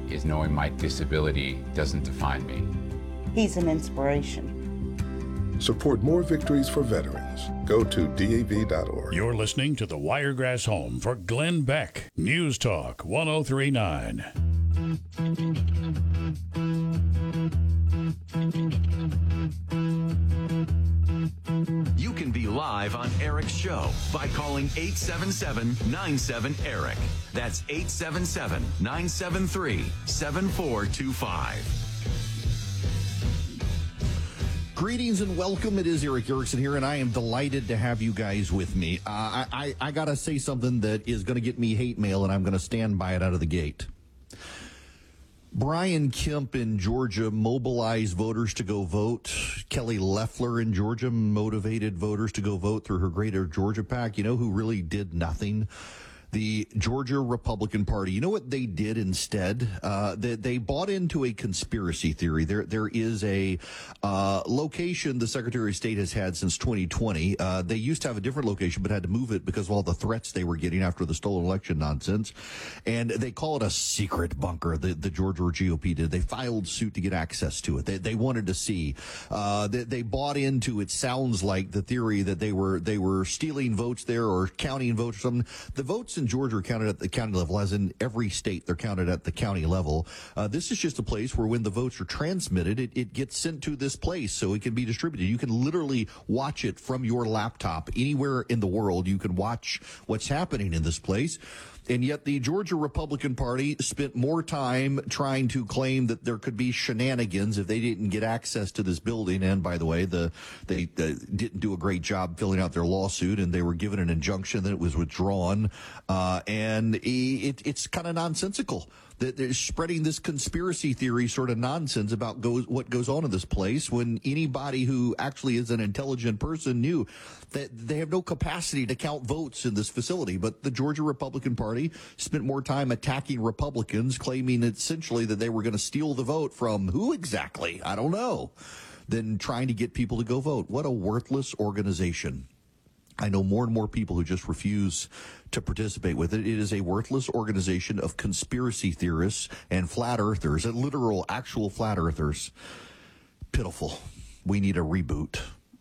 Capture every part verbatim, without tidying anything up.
is knowing my disability doesn't define me. He's an inspiration. Support more victories for veterans. Go to D A V dot org. You're listening to the Wiregrass Home for Glenn Beck. News Talk one oh three point nine. You can be live on Eric's show by calling eight seven seven, nine seven, ERIC. That's eight seven seven, nine seven three, seven four two five. Greetings and welcome. It is Eric Erickson here, and I am delighted to have you guys with me. Uh, I, I, I got to say something that is going to get me hate mail, and I'm going to stand by it out of the gate. Brian Kemp in Georgia mobilized voters to go vote. Kelly Loeffler in Georgia motivated voters to go vote through her Greater Georgia PAC. You know who really did nothing? The Georgia Republican Party. You know what they did instead? Uh, they, they bought into a conspiracy theory. There, there is a uh, location the Secretary of State has had since twenty twenty. Uh, they used to have a different location, but had to move it because of all the threats they were getting after the stolen election nonsense. And they call it a secret bunker. The, the Georgia G O P did. They filed suit to get access to it. They, they wanted to see. Uh, they, they bought into. It sounds like the theory that they were they were stealing votes there or counting votes or something. The votes in Georgia are counted at the county level, as in every state they're counted at the county level. Uh, this is just a place where when the votes are transmitted, it, it gets sent to this place so it can be distributed. You can literally watch it from your laptop anywhere in the world. You can watch what's happening in this place. And yet the Georgia Republican Party spent more time trying to claim that there could be shenanigans if they didn't get access to this building. And by the way, the they uh, didn't do a great job filling out their lawsuit, and they were given an injunction that it was withdrawn. Uh, and it, it's kind of nonsensical that they're spreading this conspiracy theory sort of nonsense about goes, what goes on in this place when anybody who actually is an intelligent person knew that they have no capacity to count votes in this facility. But the Georgia Republican Party spent more time attacking Republicans, claiming essentially that they were going to steal the vote from who exactly? I don't know. Than trying to get people to go vote. What a worthless organization. I know more and more people who just refuse to participate with it. It is a worthless organization of conspiracy theorists and flat earthers, and literal, actual flat earthers. Pitiful. We need a reboot.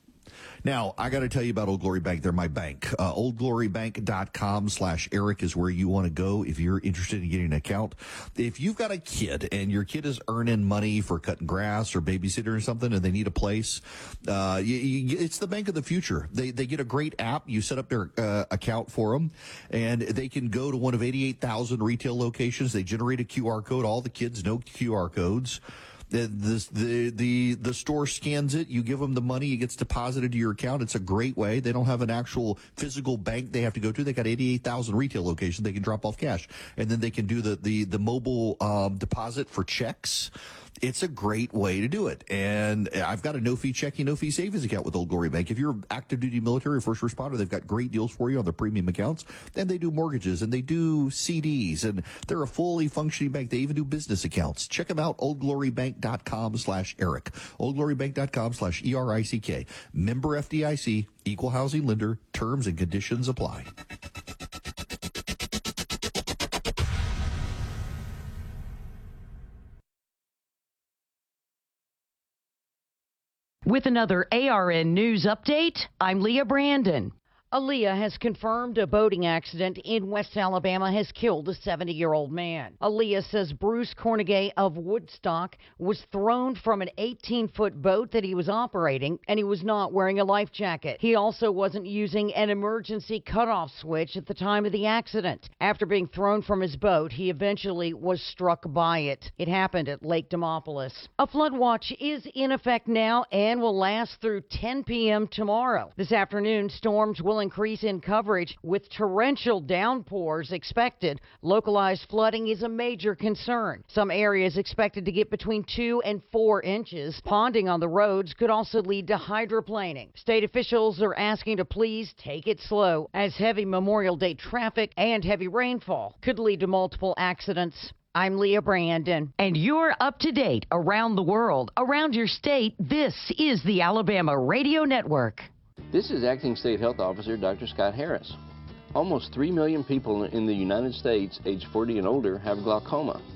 Now, I got to tell you about Old Glory Bank. They're my bank. Uh, oldglorybank.com slash Eric is where you want to go if you're interested in getting an account. If you've got a kid and your kid is earning money for cutting grass or babysitting or something and they need a place, uh, you, you, it's the bank of the future. They, they get a great app. You set up their uh, account for them, and they can go to one of eighty-eight thousand retail locations. They generate a Q R code. All the kids know Q R codes. The, the, the, the, the store scans it. You give them the money. It gets deposited to your account. It's a great way. They don't have an actual physical bank they have to go to. They got eighty-eight thousand retail locations. They can drop off cash. And then they can do the, the, the mobile um, deposit for checks. It's a great way to do it. And I've got a no-fee checking, no-fee savings account with Old Glory Bank. If you're active duty military or first responder, they've got great deals for you on their premium accounts. And they do mortgages, and they do C Ds, and they're a fully functioning bank. They even do business accounts. Check them out, oldglorybank.com slash Eric. oldglorybank.com slash E R I C K. Member F D I C, equal housing lender. Terms and conditions apply. With another A R N News update, I'm Leah Brandon. Aaliyah has confirmed a boating accident in West Alabama has killed a seventy-year-old man. Aaliyah says Bruce Cornegay of Woodstock was thrown from an eighteen-foot boat that he was operating, and he was not wearing a life jacket. He also wasn't using an emergency cutoff switch at the time of the accident. After being thrown from his boat, he eventually was struck by it. It happened at Lake Demopolis. A flood watch is in effect now and will last through ten p.m. tomorrow. This afternoon, storms will increase in coverage with torrential downpours expected. Localized flooding is a major concern. Some areas expected to get between two and four inches. Ponding on the roads could also lead to hydroplaning. State officials are asking to please take it slow, as heavy Memorial Day traffic and heavy rainfall could lead to multiple accidents. I'm Leah Brandon, and you're up to date around the world, around your state. This is the Alabama Radio Network. This is Acting State Health Officer Doctor Scott Harris. Almost three million people in the United States age forty and older have glaucoma.